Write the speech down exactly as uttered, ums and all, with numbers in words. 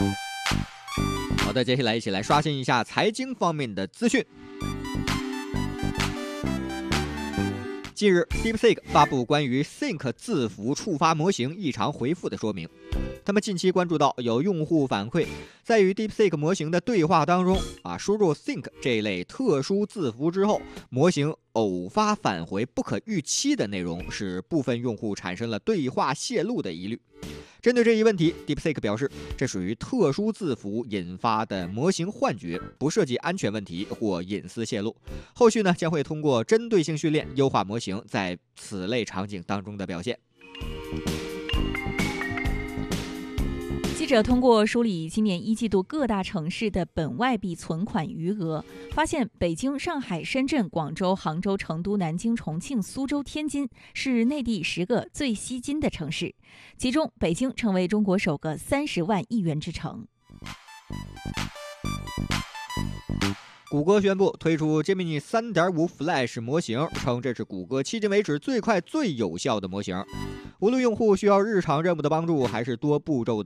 好的，接下来一起来刷新一下财经方面的资讯。近日 ，DeepSeek 发布关于 Think 字符触发模型异常回复的说明。他们近期关注到有用户反馈，在与 DeepSeek 模型的对话当中，啊，输入 Think 这一类特殊字符之后，模型偶发返回不可预期的内容，使部分用户产生了对话泄露的疑虑。针对这一问题 ，DeepSeek 表示，这属于特殊字符引发的模型幻觉，不涉及安全问题或隐私泄露。后续呢，将会通过针对性训练优化模型在此类场景当中的表现。 记者通过梳理今年一季度各大城市的本外币存款余额，发现北京、上海、深圳、广州、杭州、成都、南京、重庆、苏州、天津是内地十个最吸金的城市，其中北京成为中国首个三十万亿元之城。 谷歌宣布推出 Gemini 三点五 Flash 模型，称这是谷歌迄今为止最快最有效的模型。无论用户需要日常任务的帮助，还是多步骤的